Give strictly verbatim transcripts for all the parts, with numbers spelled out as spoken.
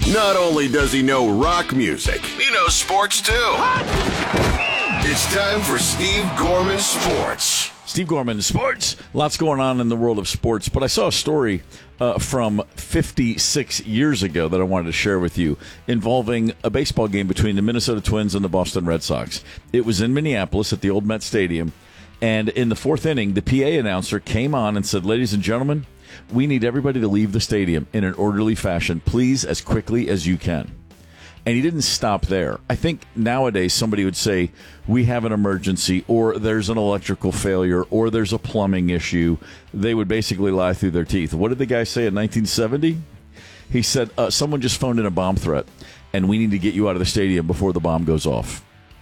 Not only does he know rock music, he knows sports too. It's time for Steve Gorman Sports. Steve Gorman Sports. Lots going on in the world of sports, but I saw a story uh, from fifty-six years ago that I wanted to share with you involving a baseball game between the Minnesota Twins and the Boston Red Sox. It was in Minneapolis at the old Met Stadium, and in the fourth inning, the P A announcer came on and said, "Ladies and gentlemen, we need everybody to leave the stadium in an orderly fashion, please, as quickly as you can." And he didn't stop there. I think nowadays somebody would say, we have an emergency, or there's an electrical failure, or there's a plumbing issue. They would basically lie through their teeth. What did the guy say in nineteen seventy? He said, uh, someone just phoned in a bomb threat, and we need to get you out of the stadium before the bomb goes off.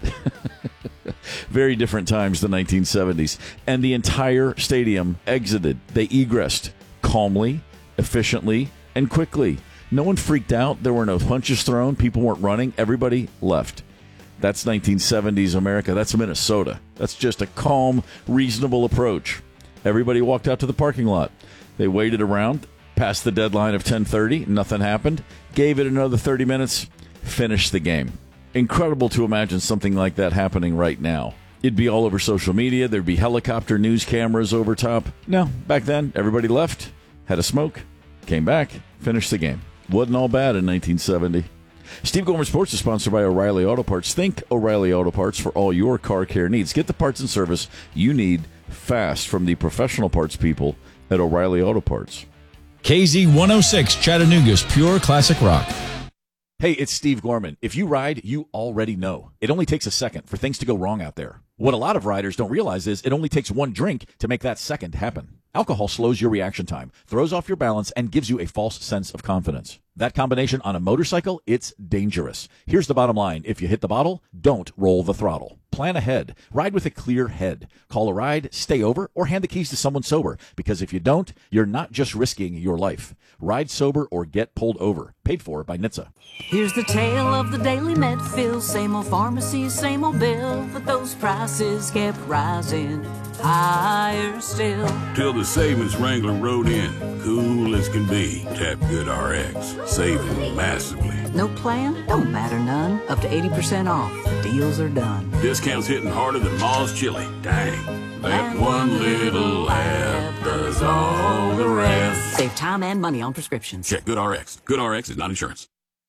Very different times, the nineteen seventies. And the entire stadium exited. They egressed calmly, efficiently, and quickly. No one freaked out. There were no punches thrown. People weren't running. Everybody left. That's nineteen seventies America. That's Minnesota. That's just a calm, reasonable approach. Everybody walked out to the parking lot. They waited around, past the deadline of ten thirty. Nothing happened. Gave it another thirty minutes. Finished the game. Incredible to imagine something like that happening right now. It'd be all over social media. There'd be helicopter news cameras over top. No, back then, everybody left, had a smoke, came back, finished the game. Wasn't all bad in nineteen seventy. Steve Gorman Sports is sponsored by O'Reilly Auto Parts. Think O'Reilly Auto Parts for all your car care needs. Get the parts and service you need fast from the professional parts people at O'Reilly Auto Parts. K Z one oh six, Chattanooga's pure classic rock. Hey, it's Steve Gorman. If you ride, you already know. It only takes a second for things to go wrong out there. What a lot of riders don't realize is it only takes one drink to make that second happen. Alcohol slows your reaction time, throws off your balance, and gives you a false sense of confidence. That combination on a motorcycle, it's dangerous. Here's the bottom line. If you hit the bottle, don't roll the throttle. Plan ahead. Ride with a clear head. Call a ride, stay over, or hand the keys to someone sober. Because if you don't, you're not just risking your life. Ride sober or get pulled over. Paid for by N H T S A. Here's the tale of the daily med fill. Same old pharmacy, same old bill. But those prices kept rising higher still. Till the savings Wrangler rode in. Cool as can be. Tap Good R X. Saving massively. No plan? Don't matter none. Up to eighty percent off. The deals are done. Discounts hitting harder than Ma's chili. Dang. That one little app does all the rest. Save time and money on prescriptions. Check Good R X. Good R X is not insurance.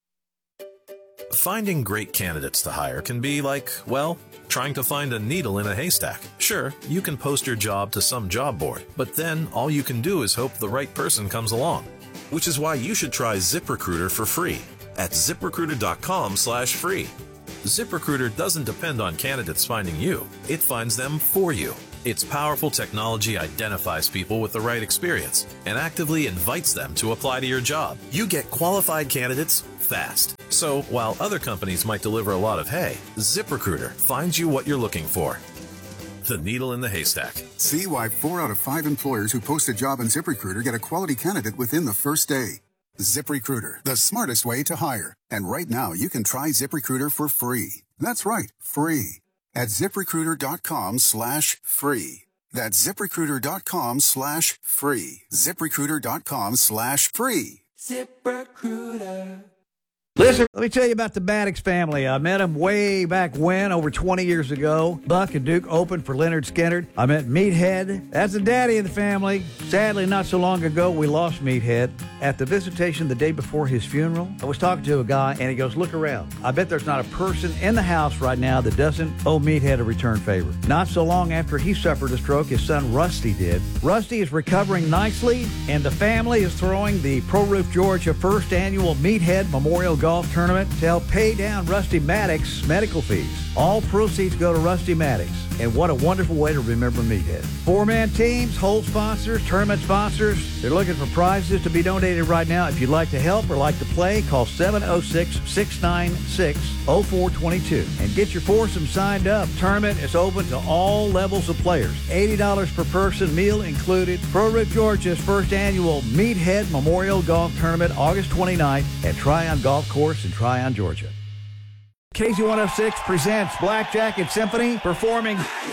Finding great candidates to hire can be like, well, trying to find a needle in a haystack. Sure, you can post your job to some job board, but then all you can do is hope the right person comes along. Which is why you should try ZipRecruiter for free at ZipRecruiter.com slash free. ZipRecruiter doesn't depend on candidates finding you. It finds them for you. Its powerful technology identifies people with the right experience and actively invites them to apply to your job. You get qualified candidates fast. So while other companies might deliver a lot of hay, ZipRecruiter finds you what you're looking for. The needle in the haystack. See why four out of five employers who post a job on ZipRecruiter get a quality candidate within the first day. ZipRecruiter, the smartest way to hire. And right now, you can try ZipRecruiter for free. That's right, free. At ZipRecruiter.com slash free. That's ZipRecruiter.com slash free. ZipRecruiter.com slash free. ZipRecruiter. Listen, let me tell you about the Maddox family. I met them way back when, over twenty years ago. Buck and Duke opened for Leonard Skinner. I met Meathead. That's the daddy of the family. Sadly, not so long ago, we lost Meathead. At the visitation the day before his funeral, I was talking to a guy, and he goes, look around. I bet there's not a person in the house right now that doesn't owe Meathead a return favor. Not so long after he suffered a stroke, his son Rusty did. Rusty is recovering nicely, and the family is throwing the Pro Roof Georgia first annual Meathead Memorial Golf Tournament to help pay down Rusty Maddox medical fees. All proceeds go to Rusty Maddox, and what a wonderful way to remember Meathead. Four-man teams, hole sponsors, tournament sponsors, they're looking for prizes to be donated right now. If you'd like to help or like to play, call seven oh six, six nine six, oh four two two and get your foursome signed up. Tournament is open to all levels of players. eighty dollars per person, meal included. Pro Roof Georgia's first annual Meathead Memorial Golf Tournament, August twenty-ninth at Tryon Golf Course in Tryon, Georgia. K Z one oh six presents Black Jacket Symphony performing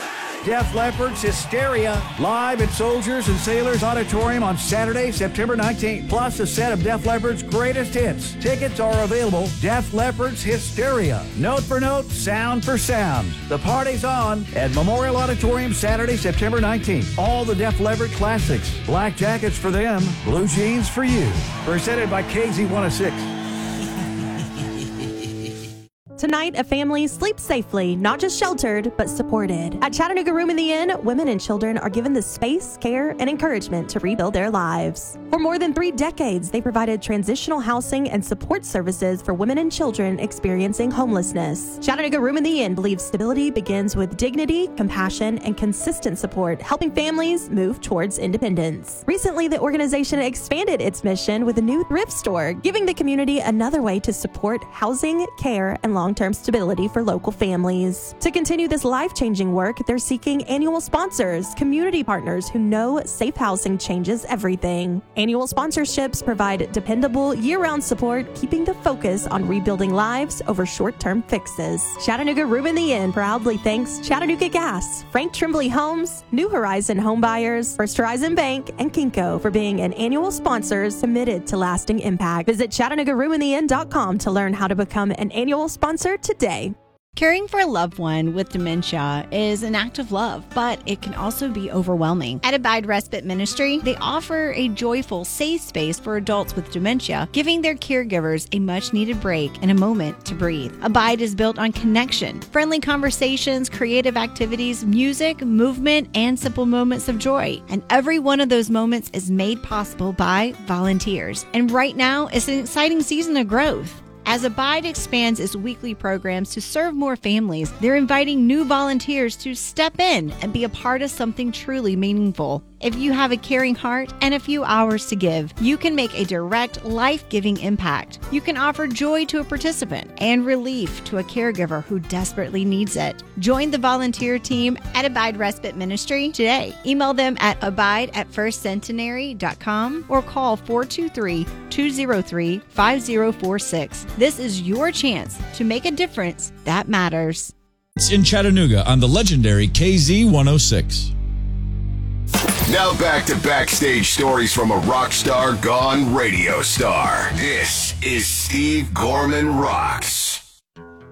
Def Leppard's Hysteria, live at Soldiers and Sailors Auditorium on Saturday, September nineteenth. Plus a set of Def Leppard's greatest hits. Tickets are available. Def Leppard's Hysteria. Note for note, sound for sound. The party's on at Memorial Auditorium Saturday, September nineteenth. All the Def Leppard classics. Black jackets for them, blue jeans for you. Presented by K Z one oh six. Tonight, a family sleeps safely, not just sheltered, but supported. At Chattanooga Room in the Inn, women and children are given the space, care, and encouragement to rebuild their lives. For more than three decades, they provided transitional housing and support services for women and children experiencing homelessness. Chattanooga Room in the Inn believes stability begins with dignity, compassion, and consistent support, helping families move towards independence. Recently, the organization expanded its mission with a new thrift store, giving the community another way to support housing, care, and long long-term stability for local families. To continue this life-changing work, they're seeking annual sponsors, community partners who know safe housing changes everything. Annual sponsorships provide dependable year-round support, keeping the focus on rebuilding lives over short-term fixes. Chattanooga Room in the Inn proudly thanks Chattanooga Gas, Frank Tremblay Homes, New Horizon Home Buyers, First Horizon Bank, and Kinko for being an annual sponsors committed to lasting impact. Visit Chattanooga Room in the Inn dot com to learn how to become an annual sponsor today. Caring for a loved one with dementia is an act of love, but it can also be overwhelming. At Abide Respite Ministry, they offer a joyful, safe space for adults with dementia, giving their caregivers a much-needed break and a moment to breathe. Abide is built on connection, friendly conversations, creative activities, music, movement, and simple moments of joy. And every one of those moments is made possible by volunteers. And right now, it's an exciting season of growth. As Abide expands its weekly programs to serve more families, they're inviting new volunteers to step in and be a part of something truly meaningful. If you have a caring heart and a few hours to give, you can make a direct, life-giving impact. You can offer joy to a participant and relief to a caregiver who desperately needs it. Join the volunteer team at Abide Respite Ministry today. Email them at abide at first centenary dot com or call four two three, two zero three, five zero four six. This is your chance to make a difference that matters. It's in Chattanooga on the legendary K Z one oh six. Now back to backstage stories from a rock star gone radio star. This is Steve Gorman Rocks.